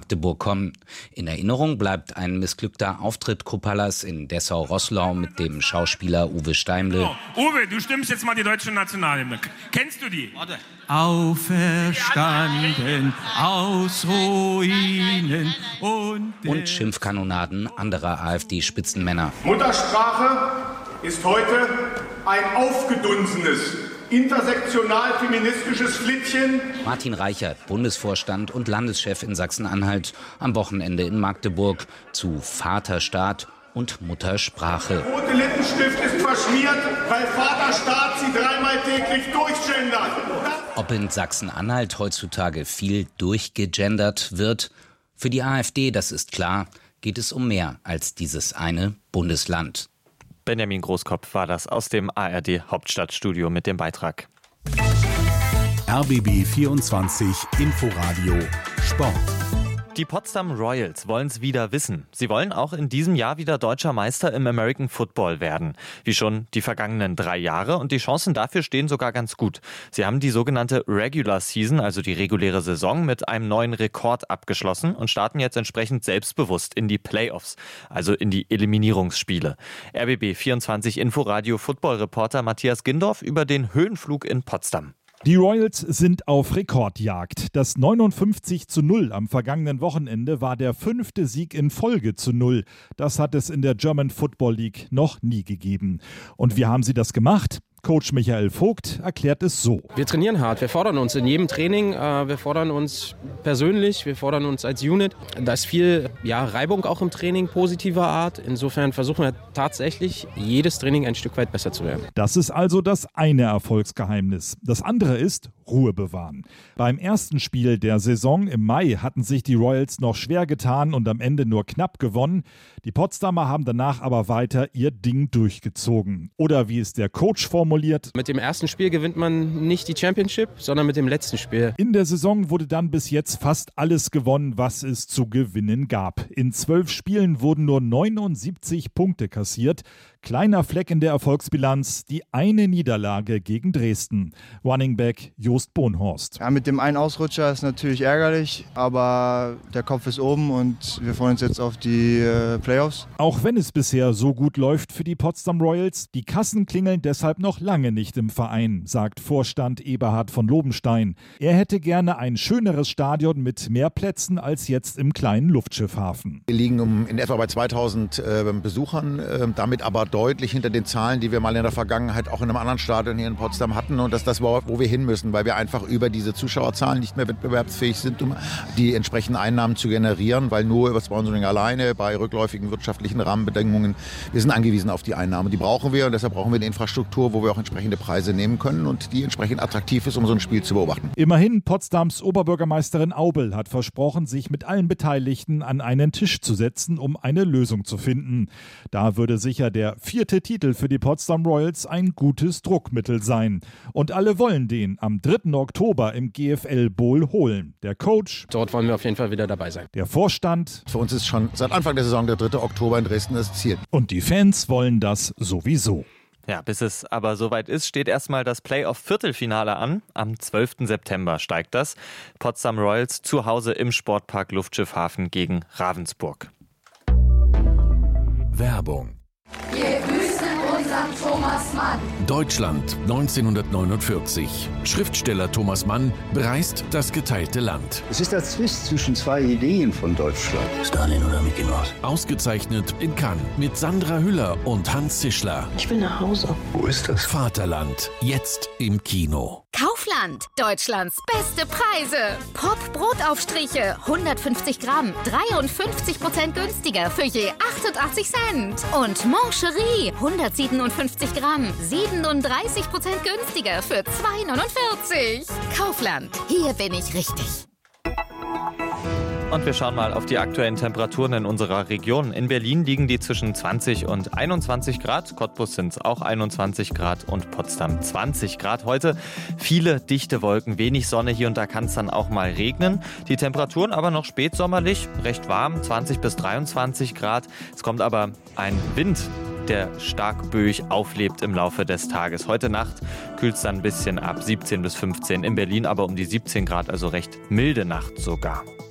Magdeburg kommen. In Erinnerung bleibt ein missglückter Auftritt Kupalas in Dessau-Roßlau mit dem Schauspieler Uwe Steimle. Oh, Uwe, du stimmst jetzt mal die deutsche Nationalhymne. Kennst du die? Warte. Auferstanden aus Ruinen und Schimpfkanonaden anderer AfD-Spitzenmänner. Muttersprache ist heute ein aufgedunsenes, intersektional-feministisches Flittchen. Martin Reichert, Bundesvorstand und Landeschef in Sachsen-Anhalt, am Wochenende in Magdeburg zu Vaterstaat und Muttersprache. Der rote Lippenstift ist verschmiert, weil Vaterstaat sie dreimal täglich durchgendert. Ob in Sachsen-Anhalt heutzutage viel durchgegendert wird? Für die AfD, das ist klar, geht es um mehr als dieses eine Bundesland. Benjamin Großkopf war das aus dem ARD-Hauptstadtstudio mit dem Beitrag. RBB 24 Inforadio Sport. Die Potsdam Royals wollen es wieder wissen. Sie wollen auch in diesem Jahr wieder deutscher Meister im American Football werden. Wie schon die vergangenen 3 Jahre. Und die Chancen dafür stehen sogar ganz gut. Sie haben die sogenannte Regular Season, also die reguläre Saison, mit einem neuen Rekord abgeschlossen und starten jetzt entsprechend selbstbewusst in die Playoffs, also in die Eliminierungsspiele. RBB 24 Inforadio Football-Reporter Matthias Gindorf über den Höhenflug in Potsdam. Die Royals sind auf Rekordjagd. Das 59:0 am vergangenen Wochenende war der 5. Sieg in Folge zu 0. Das hat es in der German Football League noch nie gegeben. Und wie haben sie das gemacht? Coach Michael Vogt erklärt es so. Wir trainieren hart, wir fordern uns in jedem Training, wir fordern uns persönlich, wir fordern uns als Unit. Da ist viel Reibung auch im Training, positiver Art. Insofern versuchen wir tatsächlich, jedes Training ein Stück weit besser zu werden. Das ist also das eine Erfolgsgeheimnis. Das andere ist Ruhe bewahren. Beim ersten Spiel der Saison im Mai hatten sich die Royals noch schwer getan und am Ende nur knapp gewonnen. Die Potsdamer haben danach aber weiter ihr Ding durchgezogen. Oder wie es der Coach formuliert: Mit dem ersten Spiel gewinnt man nicht die Championship, sondern mit dem letzten Spiel. In der Saison wurde dann bis jetzt fast alles gewonnen, was es zu gewinnen gab. In 12 Spielen wurden nur 79 Punkte kassiert. Kleiner Fleck in der Erfolgsbilanz, die eine Niederlage gegen Dresden. Running Back Jost Bonhorst. Ja, mit dem einen Ausrutscher ist natürlich ärgerlich, aber der Kopf ist oben und wir freuen uns jetzt auf die Playoffs. Auch wenn es bisher so gut läuft für die Potsdam Royals, die Kassen klingeln deshalb noch lange nicht im Verein, sagt Vorstand Eberhard von Lobenstein. Er hätte gerne ein schöneres Stadion mit mehr Plätzen als jetzt im kleinen Luftschiffhafen. Wir liegen in etwa bei 2000 Besuchern, damit aber deutlich hinter den Zahlen, die wir mal in der Vergangenheit auch in einem anderen Stadion hier in Potsdam hatten. Und das ist das, wo wir hin müssen, weil wir einfach über diese Zuschauerzahlen nicht mehr wettbewerbsfähig sind, um die entsprechenden Einnahmen zu generieren, weil nur über Sponsoring alleine bei rückläufigen wirtschaftlichen Rahmenbedingungen, wir sind angewiesen auf die Einnahmen. Die brauchen wir und deshalb brauchen wir eine Infrastruktur, wo wir auch entsprechende Preise nehmen können und die entsprechend attraktiv ist, um so ein Spiel zu beobachten. Immerhin, Potsdams Oberbürgermeisterin Aubel hat versprochen, sich mit allen Beteiligten an einen Tisch zu setzen, um eine Lösung zu finden. Da würde sicher der 4. Titel für die Potsdam Royals ein gutes Druckmittel sein. Und alle wollen den am 3. Oktober im GFL Bowl holen. Der Coach: Dort wollen wir auf jeden Fall wieder dabei sein. Der Vorstand: Für uns ist schon seit Anfang der Saison der 3. Oktober in Dresden das Ziel. Und die Fans wollen das sowieso. Ja, bis es aber soweit ist, steht erstmal das Playoff-Viertelfinale an. Am 12. September steigt das. Potsdam Royals zu Hause im Sportpark Luftschiffhafen gegen Ravensburg. Werbung. Wir grüßen unseren Thomas Mann. Deutschland 1949. Schriftsteller Thomas Mann bereist das geteilte Land. Es ist der Zwist zwischen 2 Ideen von Deutschland. Stalin oder Mickey Mouse? Ausgezeichnet in Cannes mit Sandra Hüller und Hans Zischler. Ich will nach Hause. Wo ist das? Vaterland, jetzt im Kino. Kaufland, Deutschlands beste Preise. Pop-Brotaufstriche, 150 Gramm, 53% günstiger für je 88 Cent. Und Mancherie, 157 Gramm, 37% günstiger für 2,49. Kaufland, hier bin ich richtig. Und wir schauen mal auf die aktuellen Temperaturen in unserer Region. In Berlin liegen die zwischen 20 und 21 Grad. Cottbus sind es auch 21 Grad und Potsdam 20 Grad. Heute viele dichte Wolken, wenig Sonne. Hier und da kann es dann auch mal regnen. Die Temperaturen aber noch spätsommerlich, recht warm, 20 bis 23 Grad. Es kommt aber ein Wind, der stark böig auflebt im Laufe des Tages. Heute Nacht kühlt es dann ein bisschen ab, 17 bis 15. In Berlin aber um die 17 Grad, also recht milde Nacht sogar.